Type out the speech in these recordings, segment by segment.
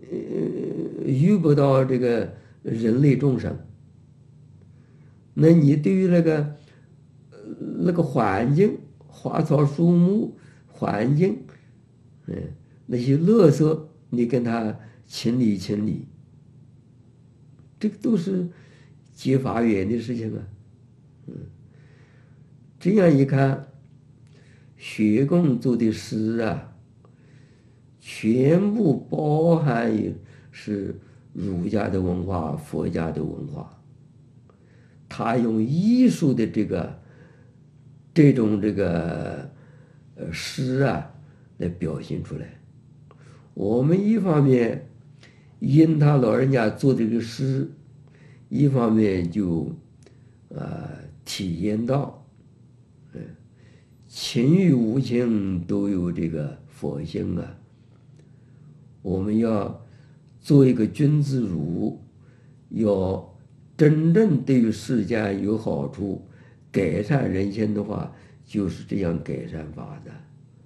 遇不到这个人类众生，那你对于那个环境、花草树木、环境，嗯，那些垃圾，你跟他清理清理，这个都是结法缘的事情啊。这样一看，学供做的诗啊，全部包含于是儒家的文化、佛家的文化。他用艺术的这种诗啊来表现出来。我们一方面因他老人家做这个诗，一方面就体验到，情与无情都有这个佛性啊。我们要做一个君子儒，要真正对于世间有好处、改善人心的话，就是这样改善法的。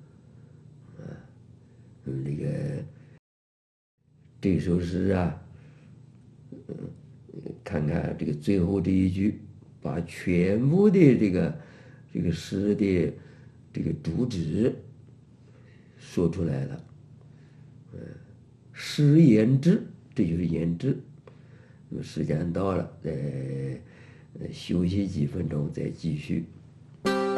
那个这首诗啊，看看这个最后这一句，把全部的这个诗的这个主旨说出来了。诗言志，这就是言志。那么时间到了，再休息几分钟，再继续。